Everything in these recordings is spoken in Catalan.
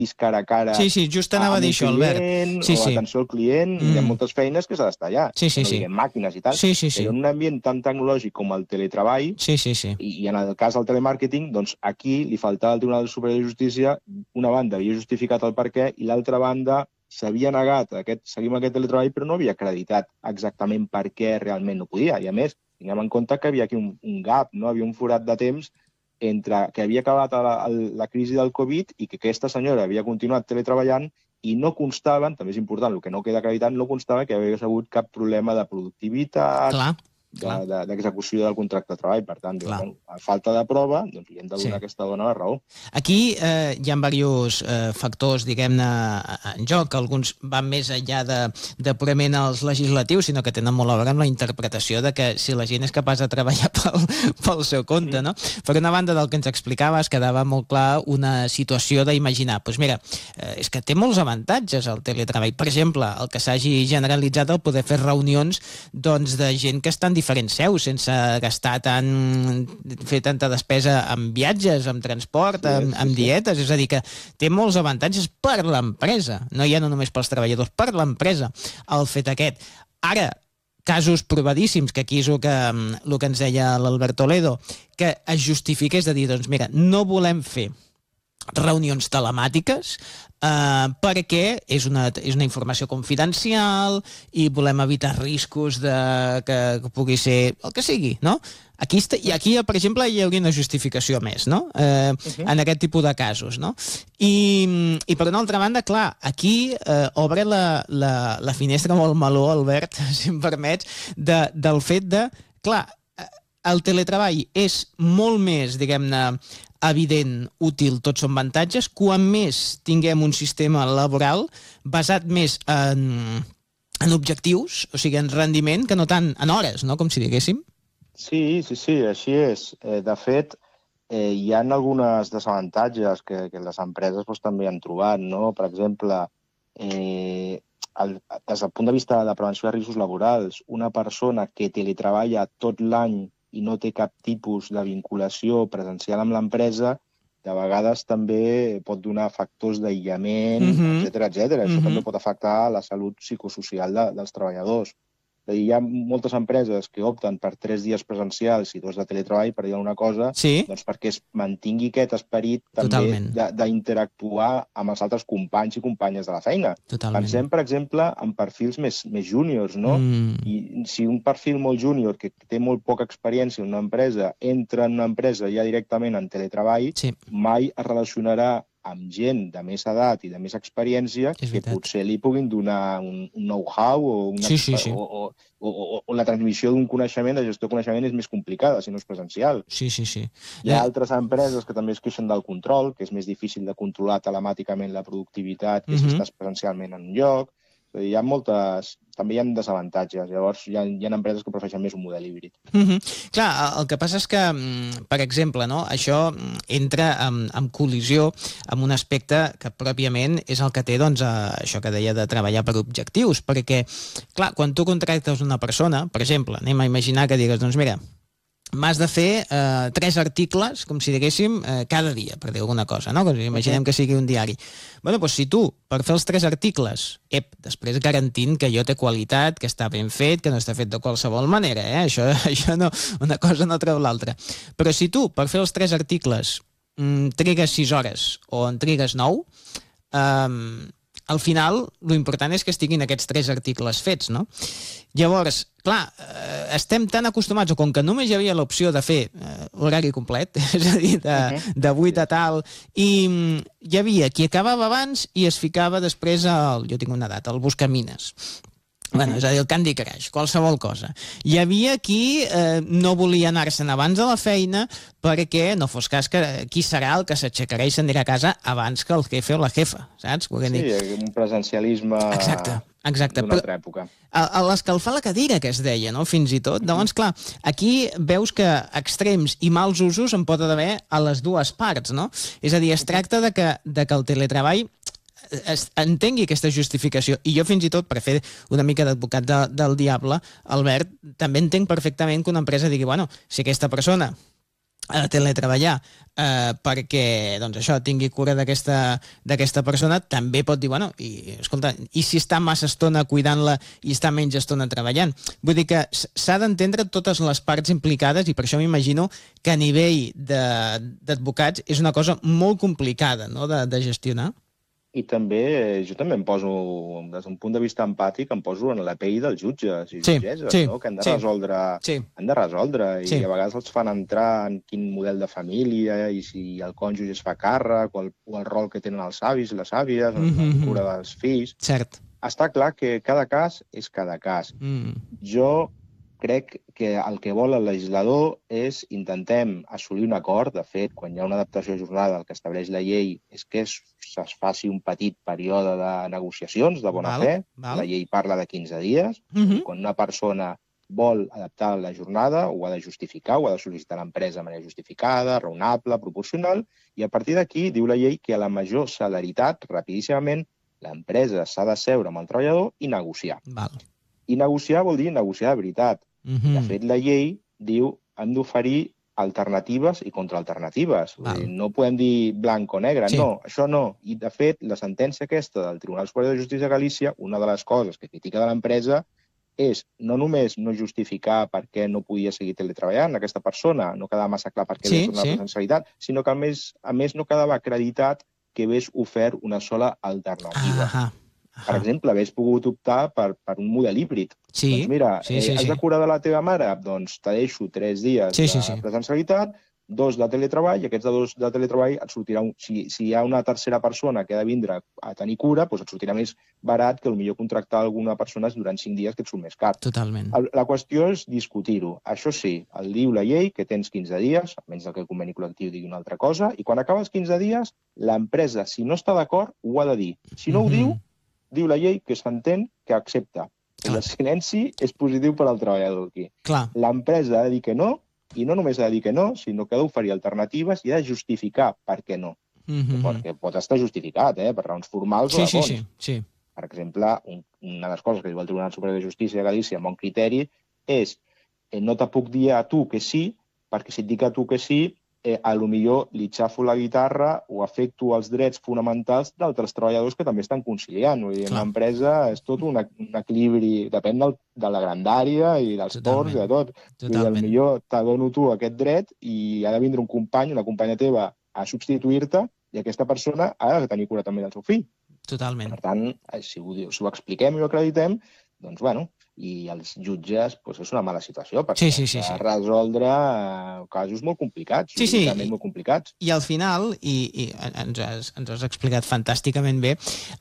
vist cara a cara just anava a dir això, Albert. O atenció al client, hi ha moltes feines que s'ha d'estar allà. No diguem màquines i tal. Però en un ambient tan tecnològic com el teletreball, i en el cas del telemàrqueting, doncs aquí li faltava al Tribunal Superior de Justícia, una banda havia justificat el perquè i l'altra banda s'havia negat a seguir amb aquest teletreball, però no havia acreditat exactament per què realment no podia. I a més, tinguem en compte que havia aquí un gap, no? Havia un forat de temps entre que havia acabat la crisi del Covid i que aquesta senyora havia continuat teletreballant i no constaven, també és important, el que no queda acreditat, no constava que hi hagués hagut cap problema de productivitat, d'execució del contracte de treball. Per tant, a falta de prova, li hem de donar a aquesta dona la raó. Aquí hi ha diversos factors, diguem-ne, en joc. Alguns van més enllà de purament els legislatius, sinó que tenen molt a veure amb la interpretació de que si la gent és capaç de treballar pel seu compte, no? Per una banda, del que ens explicaves, quedava molt clar una situació d'imaginar. Doncs mira, és que té molts avantatges el teletreball. Per exemple, el que s'hagi generalitzat el poder fer reunions de gent que està en diferents seus, sense gastar fer tanta despesa en viatges, en transport, en dietes, és a dir, que té molts avantatges per l'empresa, no ja no només pels treballadors, per l'empresa, el fet aquest. Ara, casos provadíssims, que aquí és el que ens deia l'Albert Toledo, que es justifiqués de dir, doncs mira, no volem fer reunions telemàtiques perquè és una informació confidencial i volem evitar riscos que pugui ser el que sigui, no? Aquí, per exemple, hi hauria una justificació més, no? En aquest tipus de casos, no? I per una altra banda, clar, aquí obre la finestra molt meló, Albert, si em permets, del fet de, clar, el teletreball és molt més, diguem-ne, evident, útil, tots són avantatges. Quan més tinguem un sistema laboral basat més en objectius, o sigui, en rendiment, que no tant en hores, no?, com si diguéssim. Sí, així és. De fet, hi ha algunes desavantatges que les empreses també han trobat, no? Per exemple, des del punt de vista de prevenció de riscos laborals, una persona que teletreballa tot l'any i no té cap tipus de vinculació presencial amb l'empresa, de vegades també pot donar factors d'aïllament, etc. Això també pot afectar la salut psicosocial dels treballadors. Hi ha moltes empreses que opten per 3 dies presencials i 2 de teletreball, per dir alguna cosa, doncs perquè es mantingui aquest esperit també d'interactuar amb els altres companys i companyes de la feina. Pensem, per exemple, en perfils més júniors, no? I si un perfil molt júnior, que té molt poca experiència en una empresa, entra en una empresa ja directament en teletreball, mai es relacionarà amb gent de més edat i de més experiència que potser li puguin donar un know-how o la transmissió d'un coneixement, de gestió de coneixement, és més complicada si no és presencial. Hi ha altres empreses que també es queixen del control, que és més difícil de controlar telemàticament la productivitat que si estàs presencialment en un lloc. Hi ha també hi ha desavantatges. Llavors, hi ha empreses que prefereixen més un model híbrid. Clar, el que passa és que, per exemple, això entra en col·lisió amb un aspecte que pròpiament és el que té, doncs, això que deia de treballar per objectius, perquè, clar, quan tu contractes una persona, per exemple, anem a imaginar que digues, doncs mira, m'has de fer 3 articles, com si diguéssim, cada dia, per dir alguna cosa, no? Imaginem que sigui un diari. Bé, doncs si tu, per fer els 3 articles, després garantint que allò té qualitat, que està ben fet, que no està fet de qualsevol manera, això no, una cosa no treu l'altra. Però si tu, per fer els 3 articles, trigues 6 hores o en trigues 9, al final, l'important és que estiguin aquests 3 articles fets, no? Llavors, clar, estem tan acostumats, o com que només hi havia l'opció de fer horari complet, és a dir, de 8 a tal, i hi havia qui acabava abans i es ficava després jo tinc una data, el Buscamines. Bueno, és a dir, el Candy Crush, qualsevol cosa. Hi havia qui no volia anar-se'n abans de la feina perquè no fos cas que qui serà el que s'aixecarà i s'anirà a casa abans que el jefe o la jefa, saps? Sí, un presencialisme d'una altra època. L'escalfar la cadira, que es deia, no? Fins i tot. Llavors, clar, aquí veus que extrems i mals usos en pot haver a les dues parts, no? És a dir, es tracta de que el teletreball entengui aquesta justificació, i jo fins i tot, per fer una mica d'advocat del diable, Albert, també entenc perfectament que una empresa digui, bueno, si aquesta persona ha de teletreballar perquè doncs això, tingui cura d'aquesta persona, també pot dir, bueno, escolta, i si està massa estona cuidant-la i està menys estona treballant? Vull dir que s'ha d'entendre totes les parts implicades i per això m'imagino que a nivell d'advocats és una cosa molt complicada, no?, de gestionar. I també, jo també em poso, des d'un punt de vista empàtic, em poso en la pell dels jutges i jutgesses, no? Que han de resoldre, i a vegades els fan entrar en quin model de família i si el cònjuge es fa càrrec o el rol que tenen els avis i les àvies, la cura dels fills. Cert. Està clar que cada cas és cada cas. Jo crec que el que vol el legislador és intentem assolir un acord. De fet, quan hi ha una adaptació de jornada, el que estableix la llei és que es faci un petit període de negociacions de bona fe. La llei parla de 15 dies. Quan una persona vol adaptar la jornada, ho ha de justificar, ho ha de sol·licitar a l'empresa de manera justificada, raonable, proporcional, i a partir d'aquí diu la llei que a la major celeritat, rapidíssimament, l'empresa s'ha de seure amb el treballador i negociar. I negociar vol dir negociar de veritat. De fet, la llei diu que hem d'oferir alternatives i contraalternatives. No podem dir blanc o negre, no, això no. I, de fet, la sentència aquesta del Tribunal Superior de Justícia de Galícia, una de les coses que critica de l'empresa és no només no justificar per què no podia seguir teletreballant aquesta persona, no quedava massa clar per què havia tornat a la presencialitat, sinó que, a més, no quedava acreditat que hagués ofert una sola alternativa. Per exemple, hagués pogut optar per un model híbrid. Doncs mira, has de curar de la teva mare? Doncs te deixo 3 dies de presencialitat, 2 de teletreball, i aquests 2 de teletreball et sortirà, si hi ha una tercera persona que ha de vindre a tenir cura, doncs et sortirà més barat que potser contractar alguna persona durant 5 dies, que et surt més car. Totalment. La qüestió és discutir-ho. Això sí, el diu la llei que tens 15 dies, almenys que el conveni col·lectiu digui una altra cosa, i quan acaba els 15 dies, l'empresa, si no està d'acord, ho ha de dir. Si no ho diu la llei que s'entén que accepta. El silenci és positiu per al treballador aquí. L'empresa ha de dir que no, i no només ha de dir que no, sinó que ha d'oferir alternatives i ha de justificar per què no. Perquè pot estar justificat, per raons formals o de fons. Per exemple, una de les coses que diu el Tribunal Superior de Justícia de Galícia amb bon criteri és no te puc dir a tu que sí, perquè si et dic a tu que sí, potser li xafo la guitarra o afecto els drets fonamentals d'altres treballadors que també estan conciliant. En l'empresa és tot un equilibri, depèn de la grandària i dels torns i de tot. Potser te dono tu aquest dret i ha de vindre un company, una companya teva, a substituir-te, i aquesta persona ha de tenir cura també del seu fill. Totalment. Per tant, si ho expliquem i ho acreditem, doncs, bueno, i els jutges és una mala situació perquè ha de resoldre casos molt complicats, molt complicats. I al final, i ens has explicat fantàsticament bé,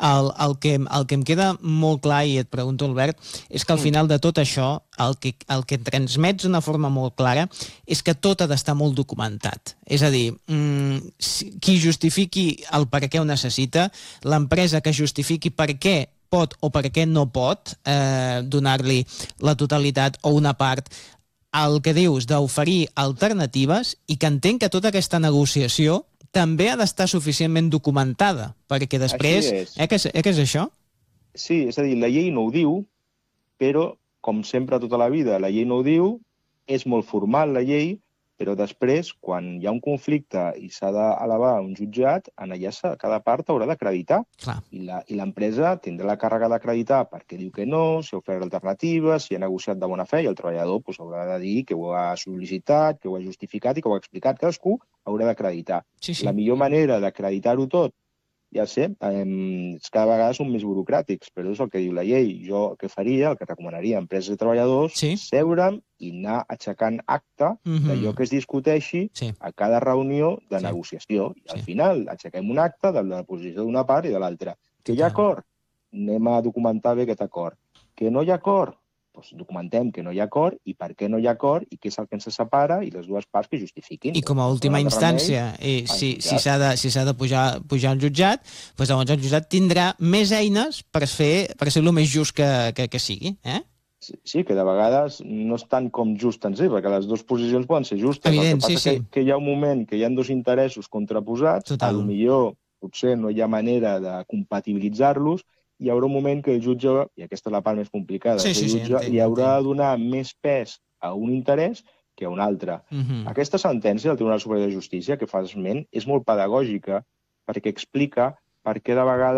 el que em queda molt clar, i et pregunto, Albert, és que al final de tot això, el que transmets d'una forma molt clara és que tot ha d'estar molt documentat. És a dir, qui justifiqui el per què ho necessita, l'empresa que justifiqui per què pot o per què no pot donar-li la totalitat o una part, el que dius d'oferir alternatives, i que entenc que tota aquesta negociació també ha d'estar suficientment documentada, perquè després... Que és això? Sí, és a dir, la llei no ho diu, però, com sempre tota la vida, la llei no ho diu, és molt formal la llei, però després, quan hi ha un conflicte i s'ha d'elevar a un jutjat, allà cada part haurà d'acreditar. I l'empresa tindrà la càrrega d'acreditar perquè diu que no, si ha ofert alternatives, si ha negociat de bona fe, i el treballador haurà de dir que ho ha sol·licitat, que ho ha justificat i que ho ha explicat. Cadascú haurà d'acreditar. La millor manera d'acreditar-ho tot, ja sé, cada vegada són més burocràtics, però és el que diu la llei. Jo el que faria, el que recomanaria a empreses i treballadors, seure'm i anar aixecant acta d'allò que es discuteixi a cada reunió de negociació. I al final aixequem un acte de la posició d'una part i de l'altra. Que hi ha acord? Anem a documentar bé aquest acord. Que no hi ha acord? Doncs documentem que no hi ha acord i per què no hi ha acord i què és el que ens separa i les dues parts que justifiquin. I com a última instància, si s'ha de pujar al jutjat, doncs llavors el jutjat tindrà més eines per ser el més just que sigui. Sí, que de vegades no és tant com just en si, perquè les dues posicions poden ser justes. Evident, el que passa que hi ha un moment que hi ha dos interessos contraposats, potser potser no hi ha manera de compatibilitzar-los, hi haurà un moment que el jutge, i aquesta és la part més complicada, el jutge li haurà de donar més pes a un interès que a un altre. Aquesta sentència del Tribunal Superior de Justícia, que fa esment, és molt pedagògica perquè explica per què de vegades